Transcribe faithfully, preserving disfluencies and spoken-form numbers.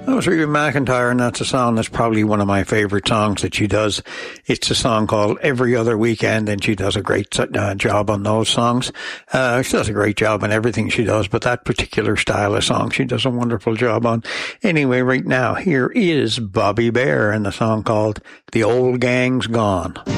That was Reba McEntire, and that's a song that's probably one of my favorite songs that she does. It's a song called Every Other Weekend, and she does a great uh, job on those songs. Uh, she does a great job on everything she does, but that particular style of song she does a wonderful job on. Anyway, right now, here is Bobby Bare and the song called The Old Gang's Gone.